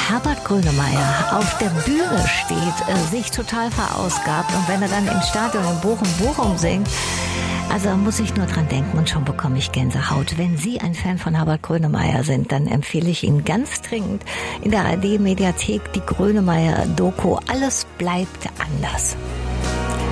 Herbert Grönemeyer auf der Bühne steht, sich total verausgabt und wenn er dann im Stadion in Bochum singt, also muss ich nur dran denken und schon bekomme ich Gänsehaut. Wenn Sie ein Fan von Herbert Grönemeyer sind, dann empfehle ich Ihnen ganz dringend in der ARD-Mediathek die Grönemeyer-Doku Alles bleibt anders.